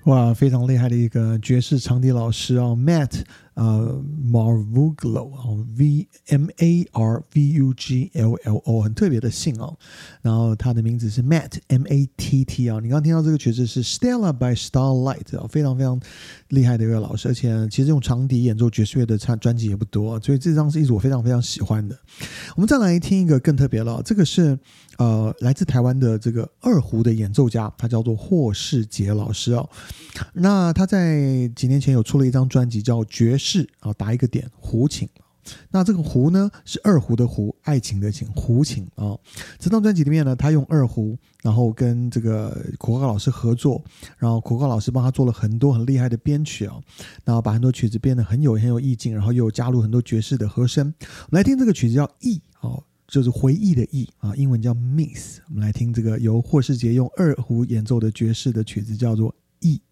哇，非常厉害的一个爵士长笛老师啊，Matt Marvuglo 啊，Marvuglo 很特别的姓哦。然后他的名字是 Matt 啊。你刚刚听到这个曲子是 Stella by Starlight 啊，非常非常厉害的一位老师，而且其实用长笛演奏爵士乐的专辑也不多，所以这张是一组我非常非常喜欢的。我们再来听一个更特别了，这个是来自台湾的这个二胡的演奏家，他叫做霍世杰老师哦。那他在几年前有出了一张专辑叫爵士啊，打一个点胡琴。那这个胡呢是二胡的胡，爱情的情，胡琴啊。这张专辑里面呢，他用二胡，然后跟这个苦高老师合作，然后苦高老师帮他做了很多很厉害的编曲啊，然后把很多曲子变得很有意境，然后又加入很多爵士的和声。我们来听这个曲子叫忆哦，就是回忆的忆啊，英文叫 Miss。我们来听这个由霍世杰用二胡演奏的爵士的曲子，叫做忆。